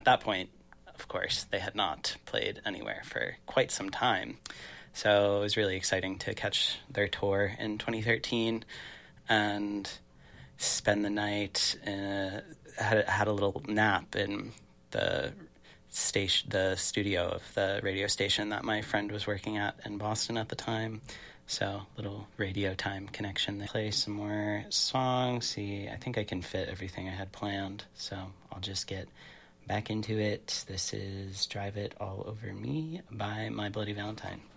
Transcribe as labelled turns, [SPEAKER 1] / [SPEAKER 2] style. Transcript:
[SPEAKER 1] that point, of course, they had not played anywhere for quite some time. So it was really exciting to catch their tour in 2013 and spend the night. Had a little nap in the studio of the radio station that my friend was working at in Boston at the time. So little radio time connection there. Play some more songs. I think I can fit everything I had planned. So I'll just get back into it. This is Drive It All Over Me by My Bloody Valentine.